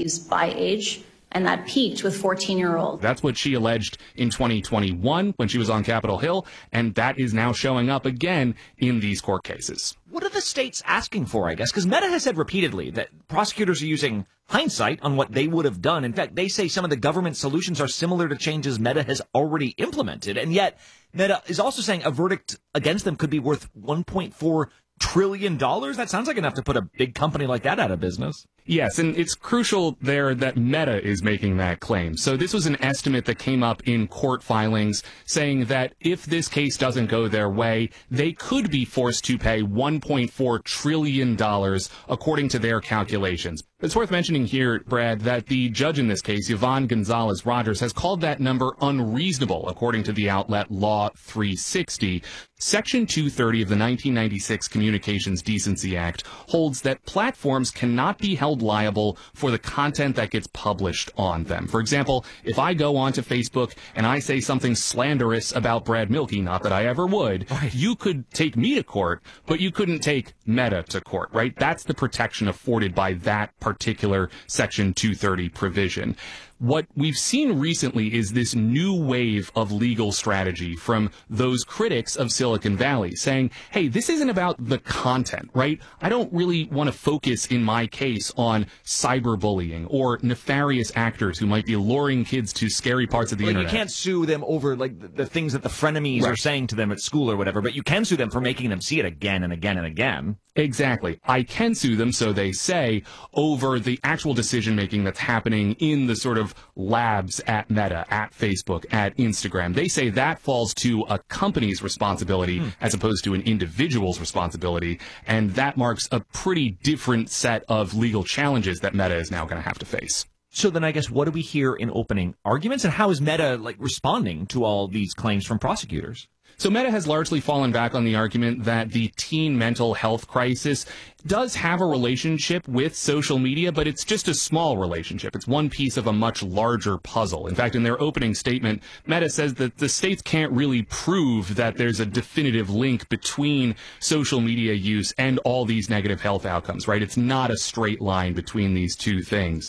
use by age, and that peaked with 14-year-olds. That's what she alleged in 2021 when she was on Capitol Hill, and that is now showing up again in these court cases. What are the states asking for, I guess? Because Meta has said repeatedly that prosecutors are using hindsight on what they would have done. In fact, they say some of the government solutions are similar to changes Meta has already implemented. And yet, Meta is also saying a verdict against them could be worth $1.4 trillion. That sounds like enough to put a big company like that out of business. Yes, and it's crucial there that Meta is making that claim. So this was an estimate that came up in court filings saying that if this case doesn't go their way, they could be forced to pay $1.4 trillion, according to their calculations. It's worth mentioning here, Brad, that the judge in this case, Yvonne Gonzalez Rogers, has called that number unreasonable, according to the outlet Law 360. Section 230 of the 1996 Communications Decency Act holds that platforms cannot be held liable for the content that gets published on them. For example, if I go onto Facebook and I say something slanderous about Brad Milkey, not that I ever would, you could take me to court, but you couldn't take Meta to court, right? That's the protection afforded by that particular Section 230 provision. What we've seen recently is this new wave of legal strategy from those critics of Silicon Valley saying, hey, this isn't about the content, right? I don't really want to focus in my case on cyberbullying or nefarious actors who might be luring kids to scary parts of the internet. You can't sue them over like the things that the frenemies are saying to them at school or whatever, but you can sue them for making them see it again and again and again. Exactly. I can sue them, so they say, over the actual decision-making that's happening in the sort of labs at Meta, at Facebook, at Instagram. They say that falls to a company's responsibility as opposed to an individual's responsibility, and that marks a pretty different set of legal challenges that Meta is now going to have to face. So then I guess what do we hear in opening arguments, and how is Meta responding to all these claims from prosecutors? So Meta has largely fallen back on the argument that the teen mental health crisis does have a relationship with social media, but it's just a small relationship. It's one piece of a much larger puzzle. In fact, in their opening statement, Meta says that the states can't really prove that there's a definitive link between social media use and all these negative health outcomes, right? It's not a straight line between these two things.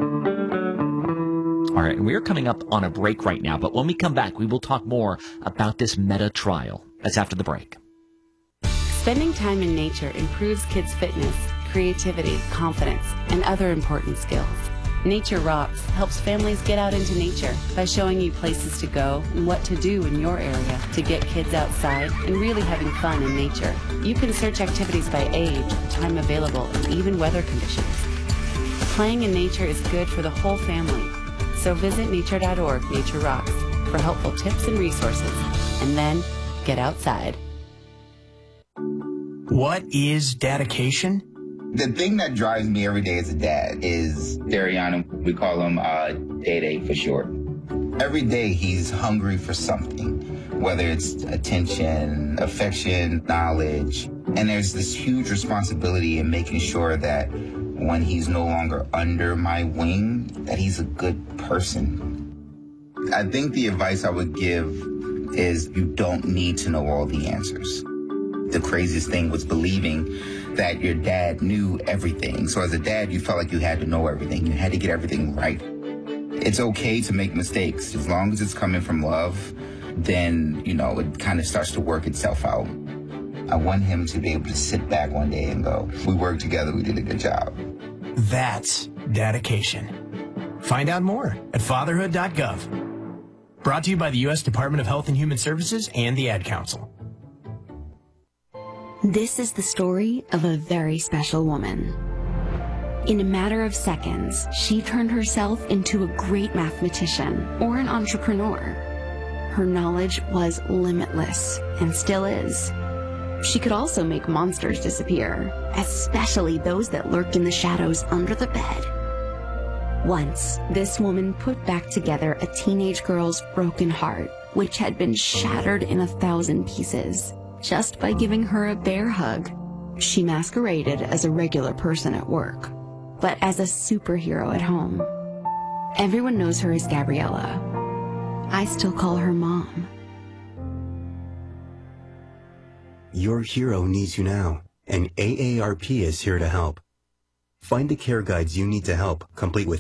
All right, and we are coming up on a break right now, but when we come back, we will talk more about this Meta trial. That's after the break. Spending time in nature improves kids' fitness, creativity, confidence, and other important skills. Nature Rocks helps families get out into nature by showing you places to go and what to do in your area to get kids outside and really having fun in nature. You can search activities by age, time available, and even weather conditions. Playing in nature is good for the whole family. So visit nature.org, Nature Rocks, for helpful tips and resources. And then get outside. What is dedication? The thing that drives me every day as a dad is Darian. We call him Day for short. Every day he's hungry for something, whether it's attention, affection, knowledge. And there's this huge responsibility in making sure that when he's no longer under my wing, that he's a good person. I think the advice I would give is you don't need to know all the answers. The craziest thing was believing that your dad knew everything. So as a dad, you felt like you had to know everything. You had to get everything right. It's okay to make mistakes. As long as it's coming from love, then, it kind of starts to work itself out. I want him to be able to sit back one day and go, we worked together, we did a good job. That's dedication. Find out more at fatherhood.gov. Brought to you by the U.S. Department of Health and Human Services and the Ad Council. This is the story of a very special woman. In a matter of seconds, she turned herself into a great mathematician or an entrepreneur. Her knowledge was limitless and still is. She could also make monsters disappear, especially those that lurked in the shadows under the bed. Once, this woman put back together a teenage girl's broken heart, which had been shattered in 1,000 pieces, just by giving her a bear hug. She masqueraded as a regular person at work, but as a superhero at home. Everyone knows her as Gabriella. I still call her Mom. Your hero needs you now, and AARP is here to help. Find the care guides you need to help, complete with